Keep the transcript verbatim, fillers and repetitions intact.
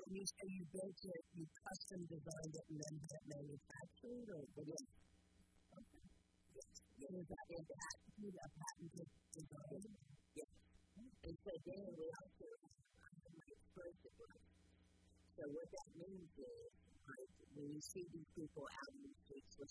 when you say you built it, you custom designed it and then had it manufactured, or what is it? Okay. Yes. Yes. Is that in patented, a patented design? Yes. And so then we also have my explosive life. So what that means is, like, when you see these people out in the streets with